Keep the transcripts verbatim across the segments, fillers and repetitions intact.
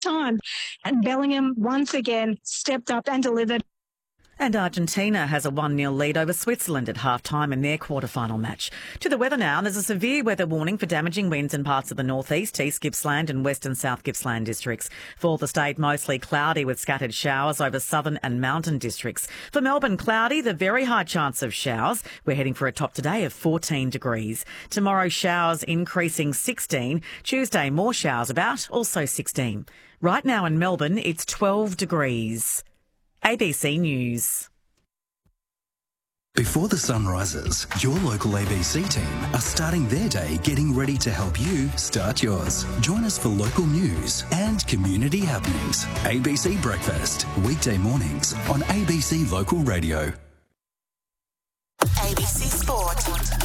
time. And Bellingham once again stepped up and delivered. And Argentina has a one nil lead over Switzerland at half-time in their quarter-final match. To the weather now, there's a severe weather warning for damaging winds in parts of the northeast, East Gippsland and West and South Gippsland districts. For the state, mostly cloudy with scattered showers over southern and mountain districts. For Melbourne, cloudy, the very high chance of showers. We're heading for a top today of fourteen degrees. Tomorrow, showers increasing sixteen. Tuesday, more showers about, also sixteen. Right now in Melbourne, it's twelve degrees. A B C News. Before the sun rises, your local A B C team are starting their day getting ready to help you start yours. Join us for local news and community happenings. A B C Breakfast, weekday mornings on A B C Local Radio. A B C Sport.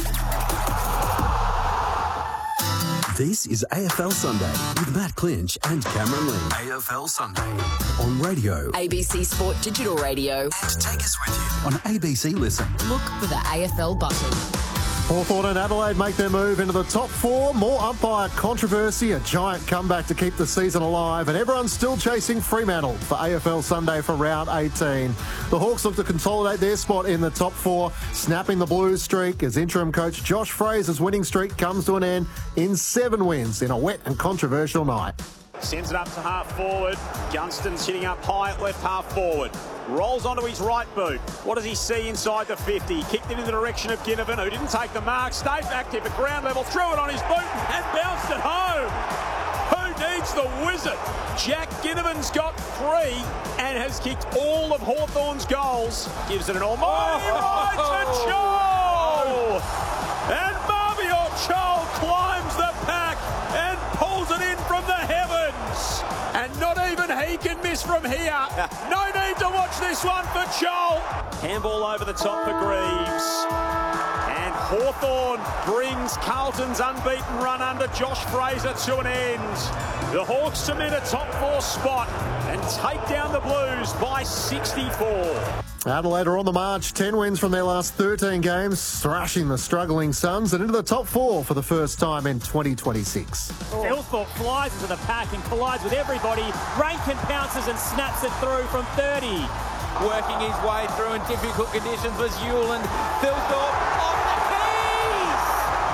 This is A F L Sunday with Matt Clinch and Cameron Lee. A F L Sunday on radio. A B C Sport Digital Radio. And take us with you on A B C Listen. Look for the A F L button. Hawthorn and Adelaide make their move into the top four. More umpire controversy, a giant comeback to keep the season alive, and everyone's still chasing Fremantle for A F L Sunday for round eighteen. The Hawks look to consolidate their spot in the top four, snapping the Blues streak as interim coach Josh Fraser's winning streak comes to an end in seven wins in a wet and controversial night. Sends it up to half forward. Gunston's hitting up high at left half forward. Rolls onto his right boot. What does he see inside the fifty? Kicked it in the direction of Ginnivan, who didn't take the mark. Stayed active at ground level, threw it on his boot and bounced it home. Who needs the wizard? Jack Ginnivan's got three and has kicked all of Hawthorn's goals. Gives it an almighty right to Chol. And Mabior Chol climbs the pack and pulls it in from the heavens. And not even he can miss from here. No need to watch this one for Chol. Handball over the top for Greaves. And Hawthorn brings Carlton's unbeaten run under Josh Fraser to an end. The Hawks cement a top four spot and take down the Blues by sixty-four. Adelaide are on the march, ten wins from their last thirteen games, thrashing the struggling Suns and into the top four for the first time in twenty twenty-six. Philthorpe flies into the pack and collides with everybody. Rankin pounces and snaps it through from thirty. Working his way through in difficult conditions was Hewland. Philthorpe off the keys!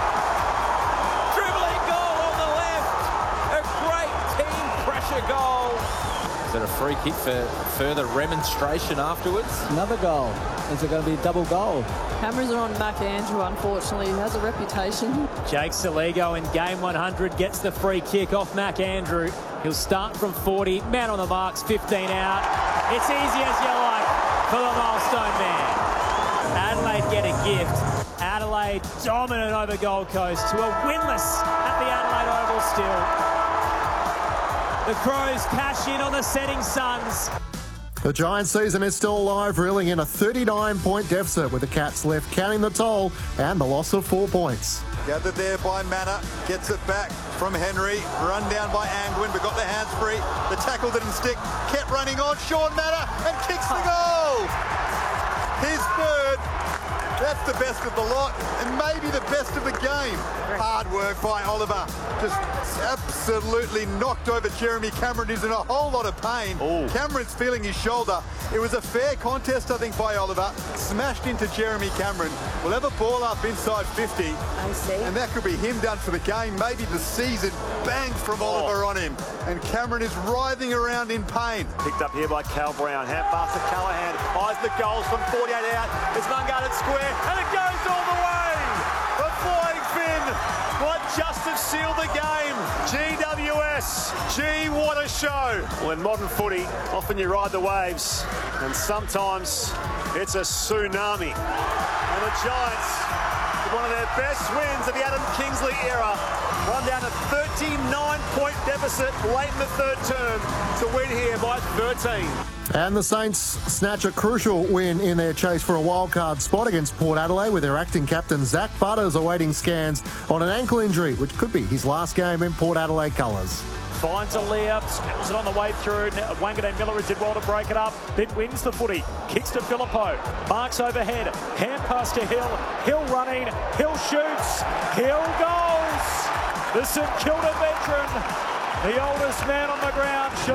Dribbling goal on the left. A great team pressure goal. Is it a free kick for further remonstration afterwards? Another goal. Is it going to be a double goal? Cameras are on Mac Andrew, unfortunately. He has a reputation. Jake Saligo in game one hundred gets the free kick off Mac Andrew. He'll start from forty. Man on the marks, fifteen out. It's easy as you like for the milestone man. Adelaide get a gift. Adelaide dominant over Gold Coast to a winless at the Adelaide Oval still. The Crows cash in on the setting Suns. The Giants season is still alive, reeling in a thirty-nine point deficit with the Cats left counting the toll and the loss of four points. Gathered there by Manor, gets it back from Henry, run down by Angwin, but got the hands free. The tackle didn't stick, kept running on Sean Manor and kicks the goal. His third. That's the best of the lot and maybe the best of the game. Hard work by Oliver. Just absolutely knocked over Jeremy Cameron, who's in a whole lot of pain. Ooh. Cameron's feeling his shoulder. It was a fair contest, I think, by Oliver. Smashed into Jeremy Cameron. We'll have a ball up inside fifty. I see. And that could be him done for the game. Maybe the season. Bang from Oh. Oliver on him. And Cameron is writhing around in pain. Picked up here by Cal Brown. Hand pass to Callahan. Eyes the goals from forty-eight out. It's an unguarded square. And it goes all the way. The flying fin. What just have sealed the game. G W S. Gee, what a show. Well, in modern footy, often you ride the waves. And sometimes it's a tsunami. And the Giants, with one of their best wins of the Adam Kingsley era, run down a thirty-nine point deficit late in the third term to win here by thirteen. And the Saints snatch a crucial win in their chase for a wildcard spot against Port Adelaide with their acting captain Zach Butters awaiting scans on an ankle injury, which could be his last game in Port Adelaide colours. Finds Aaliyah, spills it on the way through. Wangade Miller did well to break it up. Then wins the footy. Kicks to Filippo. Marks overhead. Hand pass to Hill. Hill running. Hill shoots. Hill goals. The St Kilda veteran, the oldest man on the ground.